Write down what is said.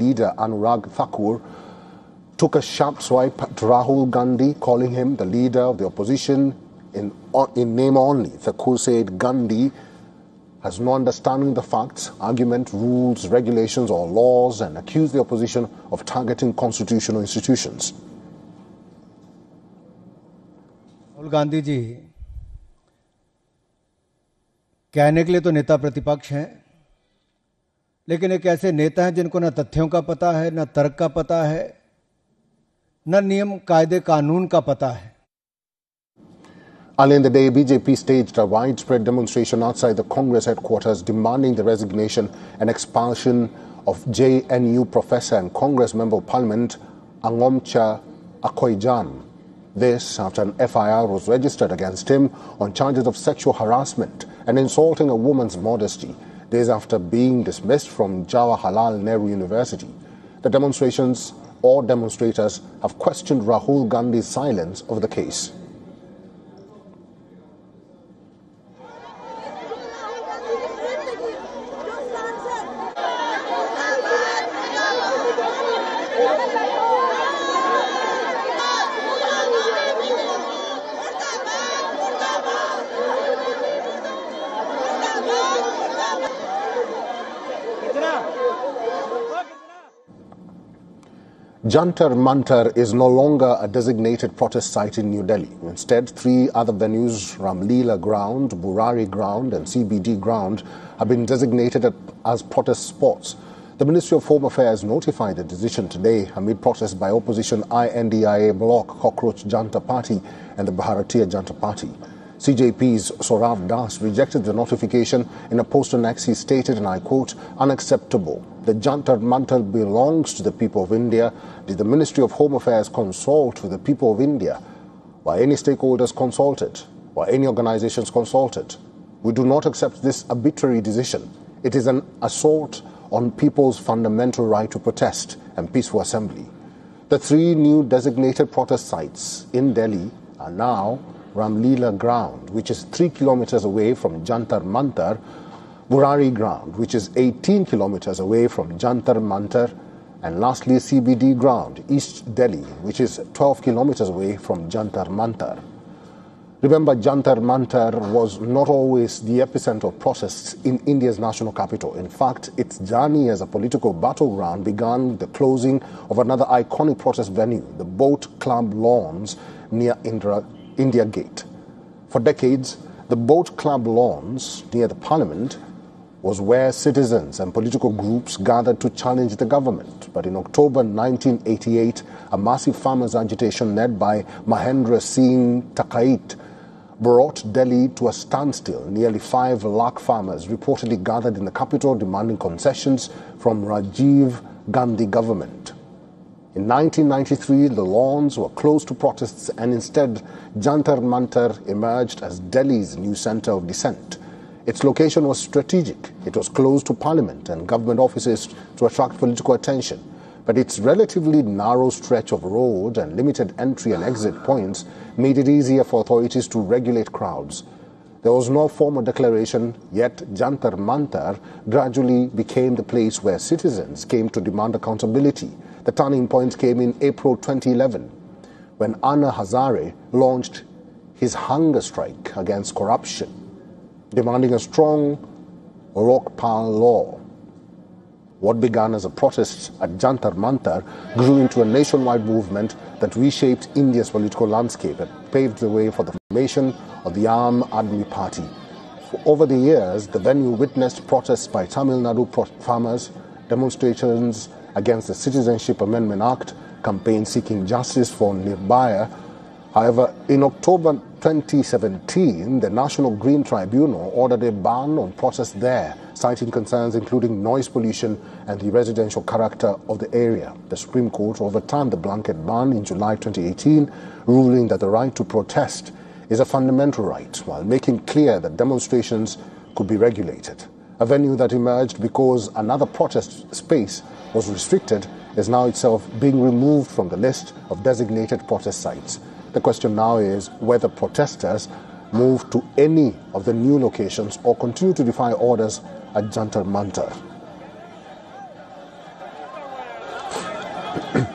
leader Anurag Thakur took a sharp swipe at Rahul Gandhi, calling him the leader of the opposition in name only. Thakur said Gandhi has no understanding of the facts, argument, rules, regulations or laws, and accused the opposition of targeting constitutional institutions. Rahul Gandhi ji कहने के लिए तो नेता प्रतिपक्ष हैं, लेकिन एक ऐसे नेता हैं जिनको न तथ्यों का पता है, न तर्क का पता है, न नियम कायदे कानून का पता है. Early in the day, BJP staged a widespread demonstration outside the Congress headquarters demanding the resignation and expulsion of JNU professor and Congress Member of Parliament Angomcha Akoijan. This after an FIR was registered against him on charges of sexual harassment and insulting a woman's modesty, days after being dismissed from Jawaharlal Nehru University. The demonstrators have questioned Rahul Gandhi's silence over the case. Jantar Mantar is no longer a designated protest site in New Delhi. Instead, 3 other venues, Ramleela Ground, Burari Ground and CBD Ground, have been designated as protest spots. The Ministry of Home Affairs notified the decision today amid protests by opposition INDIA bloc, Cockroach Janta Party and the Bharatiya Janta Party. CJP's Saurav Das rejected the notification. In a post on X, he stated, and I quote, "Unacceptable. The Jantar Mantar belongs to the people of India. Did the Ministry of Home Affairs consult with the people of India? Were any stakeholders consulted? Were any organizations consulted? We do not accept this arbitrary decision. It is an assault on people's fundamental right to protest and peaceful assembly." The 3 new designated protest sites in Delhi are now Ramleela Ground, which is 3 kilometers away from Jantar Mantar, Burari Ground, which is 18 kilometers away from Jantar Mantar, and lastly CBD Ground, East Delhi, which is 12 kilometers away from Jantar Mantar. Remember, Jantar Mantar was not always the epicenter of protests in India's national capital. In fact, its journey as a political battleground began with the closing of another iconic protest venue, the Boat Club lawns near India Gate. For decades, the Boat Club lawns near the Parliament was where citizens and political groups gathered to challenge the government. But in October 1988, a massive farmers' agitation led by Mahendra Singh Takait brought Delhi to a standstill. Nearly 5 lakh farmers reportedly gathered in the capital demanding concessions from Rajiv Gandhi government. In 1993, the lawns were closed to protests and instead Jantar Mantar emerged as Delhi's new center of dissent. Its location was strategic. It was close to Parliament and government offices to attract political attention. But its relatively narrow stretch of road and limited entry and exit points made it easier for authorities to regulate crowds. There was no formal declaration, yet Jantar Mantar gradually became the place where citizens came to demand accountability. The turning point came in April 2011, when Anna Hazare launched his hunger strike against corruption, demanding a strong Lokpal law. What began as a protest at Jantar Mantar grew into a nationwide movement that reshaped India's political landscape and paved the way for the formation of the Aam Aadmi Party. Over the years, the venue witnessed protests by Tamil Nadu farmers, demonstrations against the Citizenship Amendment Act, campaigns seeking justice for Nirbhaya. However, in October 2017, the National Green Tribunal ordered a ban on protests there, citing concerns including noise pollution and the residential character of the area. The Supreme Court overturned the blanket ban in July 2018, ruling that the right to protest is a fundamental right, while making clear that demonstrations could be regulated. A venue that emerged because another protest space was restricted is now itself being removed from the list of designated protest sites. The question now is whether protesters move to any of the new locations or continue to defy orders at Jantar Mantar. है।